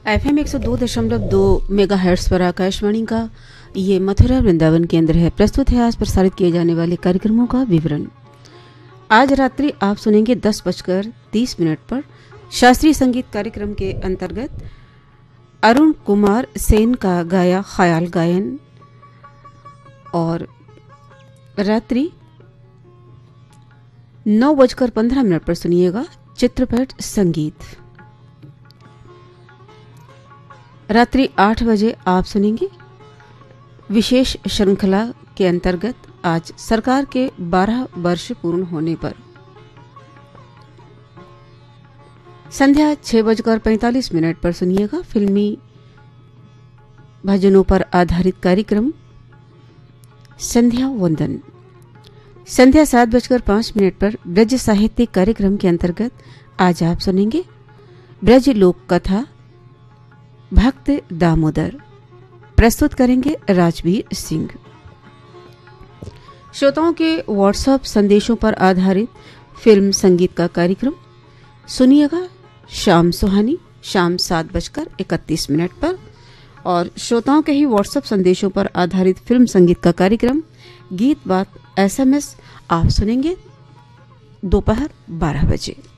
FM 102.2 megahertz पर आकाशवाणी का ये मथुरा वृंदावन केंद्र है। प्रस्तुत है आज प्रसारित किए जाने वाले कार्यक्रमों का विवरण। आज रात्रि आप सुनेंगे 10:30 पर शास्त्रीय संगीत कार्यक्रम के अंतर्गत अरुण कुमार सेन का गाया ख्याल गायन और रात्रि 9:15 पर सुनिएगा चित्रपट संगीत। रात्रि 8 बजे आप सुनेंगे विशेष श्रृंखला के अंतर्गत आज सरकार के 12 वर्ष पूर्ण होने पर। संध्या 6:45 पर सुनिएगा फिल्मी भजनों पर आधारित कार्यक्रम संध्या वंदन। संध्या 7:05 पर ब्रज साहित्य कार्यक्रम के अंतर्गत आज आप सुनेंगे ब्रज लोक कथा भक्त दामोदर। प्रस्तुत करेंगे राजवीर सिंह। श्रोताओं के व्हाट्सएप संदेशों पर आधारित फिल्म संगीत का कार्यक्रम सुनिएगा शाम सुहानी शाम 7:31 पर और श्रोताओं के ही व्हाट्सएप संदेशों पर आधारित फिल्म संगीत का कार्यक्रम गीत बात SMS आप सुनेंगे दोपहर 12 बजे।